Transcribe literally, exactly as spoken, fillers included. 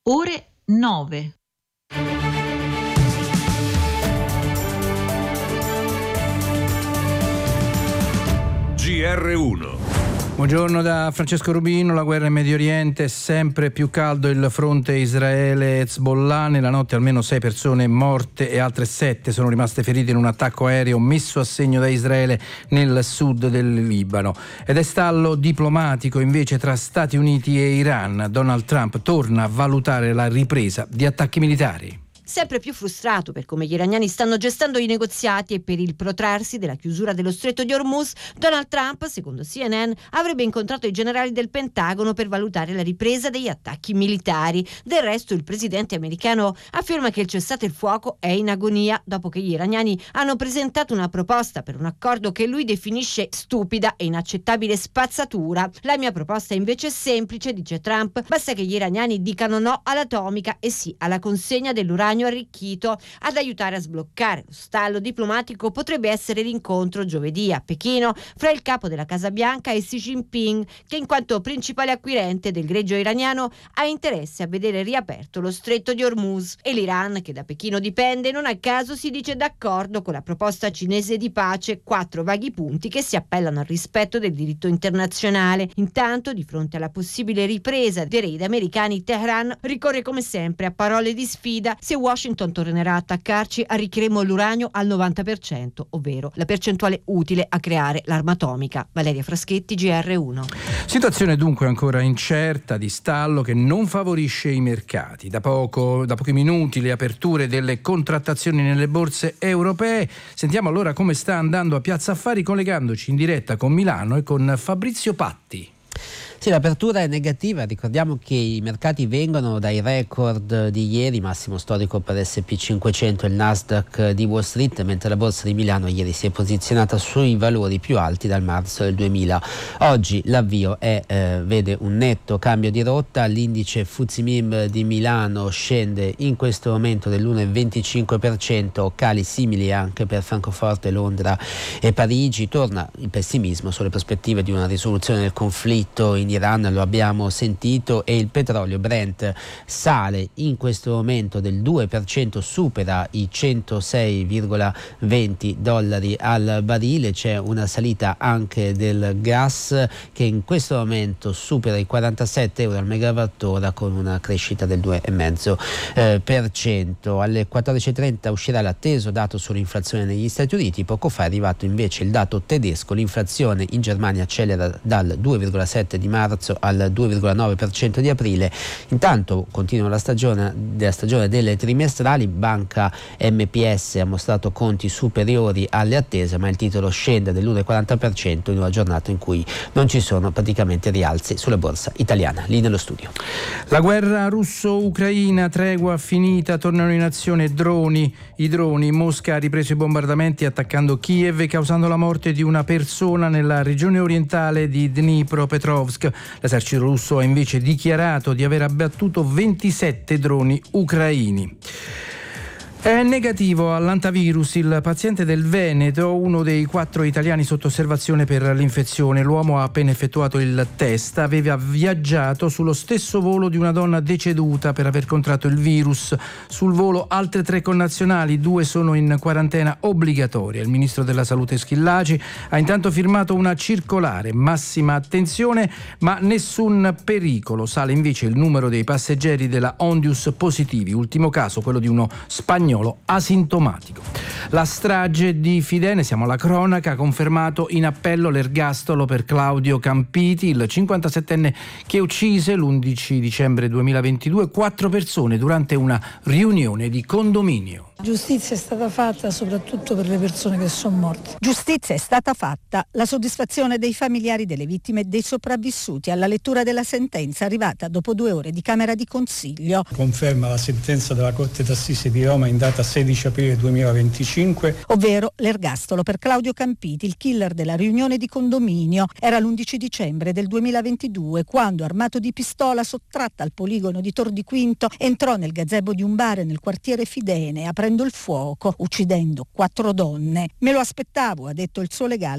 Ore nove. G R uno. Buongiorno da Francesco Rubino. La guerra in Medio Oriente è sempre più caldo. Il fronte Israele-Hezbollah. Nella notte almeno sei persone morte e altre sette sono rimaste ferite in un attacco aereo messo a segno da Israele nel sud del Libano. Ed è stallo diplomatico invece tra Stati Uniti e Iran. Donald Trump torna a valutare la ripresa di attacchi militari. Sempre più frustrato per come gli iraniani stanno gestendo i negoziati e per il protrarsi della chiusura dello stretto di Hormuz, Donald Trump, secondo C N N, avrebbe incontrato i generali del Pentagono per valutare la ripresa degli attacchi militari. Del resto il presidente americano afferma che il cessate il fuoco è in agonia dopo che gli iraniani hanno presentato una proposta per un accordo che lui definisce stupida e inaccettabile spazzatura. La mia proposta invece è semplice, dice Trump, basta che gli iraniani dicano no all'atomica e sì alla consegna dell'uranio arricchito. Ad aiutare a sbloccare lo stallo diplomatico potrebbe essere l'incontro giovedì a Pechino fra il capo della Casa Bianca e Xi Jinping, che in quanto principale acquirente del greggio iraniano ha interesse a vedere riaperto lo stretto di Hormuz, e l'Iran, che da Pechino dipende, non a caso si dice d'accordo con la proposta cinese di pace, quattro vaghi punti che si appellano al rispetto del diritto internazionale. Intanto, di fronte alla possibile ripresa dei raid americani, Teheran ricorre come sempre a parole di sfida. Se Washington tornerà a attaccarci, arricchiremo l'uranio al novanta per cento, ovvero la percentuale utile a creare l'arma atomica. Valeria Fraschetti, G R uno. Situazione dunque ancora incerta, di stallo che non favorisce i mercati. Da poco, da pochi minuti le aperture delle contrattazioni nelle borse europee. Sentiamo allora come sta andando a Piazza Affari, collegandoci in diretta con Milano e con Fabrizio Patti. Sì, l'apertura è negativa. Ricordiamo che i mercati vengono dai record di ieri, massimo storico per S and P cinquecento e il Nasdaq di Wall Street, mentre la borsa di Milano ieri si è posizionata sui valori più alti dal marzo del duemila. Oggi l'avvio è, eh, vede un netto cambio di rotta. L'indice F T S E M I M di Milano scende in questo momento dell'uno virgola venticinque per cento, cali simili anche per Francoforte, Londra e Parigi. Torna il pessimismo sulle prospettive di una risoluzione del conflitto in Iran, lo abbiamo sentito, e il petrolio Brent sale in questo momento del due per cento, supera i centosei virgola venti dollari al barile. C'è una salita anche del gas che in questo momento supera i quarantasette euro al megawattora, con una crescita del due virgola cinque eh, per cento. Alle quattordici e trenta uscirà l'atteso dato sull'inflazione negli Stati Uniti. Poco fa è arrivato invece il dato tedesco. L'inflazione in Germania accelera dal due virgola sette di marzo al due virgola nove per cento di aprile. Intanto continua la stagione, della stagione delle trimestrali. Banca M P S ha mostrato conti superiori alle attese, ma il titolo scende dell'uno virgola quaranta per cento in una giornata in cui non ci sono praticamente rialzi sulla borsa italiana. Lì nello studio. La guerra russo-ucraina, tregua finita, tornano in azione droni. I droni. Mosca ha ripreso i bombardamenti attaccando Kiev, causando la morte di una persona nella regione orientale di Dnipropetrovsk. L'esercito russo ha invece dichiarato di aver abbattuto ventisette droni ucraini. È negativo all'antivirus il paziente del Veneto, uno dei quattro italiani sotto osservazione per l'infezione. L'uomo ha appena effettuato il test, aveva viaggiato sullo stesso volo di una donna deceduta per aver contratto il virus. Sul volo altre tre connazionali, due sono in quarantena obbligatoria. Il ministro della Salute Schillaci ha intanto firmato una circolare: massima attenzione ma nessun pericolo. Sale invece il numero dei passeggeri della Ondius positivi, ultimo caso quello di uno spagnolo asintomatico. La strage di Fidene, siamo alla cronaca, ha confermato in appello l'ergastolo per Claudio Campiti, il cinquantasettenne che uccise l'undici dicembre duemilaventidue quattro persone durante una riunione di condominio. Giustizia è stata fatta soprattutto per le persone che sono morte. Giustizia è stata fatta. La soddisfazione dei familiari delle vittime e dei sopravvissuti alla lettura della sentenza arrivata dopo due ore di Camera di Consiglio. Conferma la sentenza della Corte d'Assise di Roma in data sedici aprile duemilaventicinque. Ovvero l'ergastolo per Claudio Campiti, il killer della riunione di condominio. Era l'undici dicembre del duemilaventidue quando, armato di pistola sottratta al poligono di Tor di Quinto, entrò nel gazebo di un bar nel quartiere Fidene, aprendo il fuoco, uccidendo quattro donne. Me lo aspettavo, ha detto il suo legale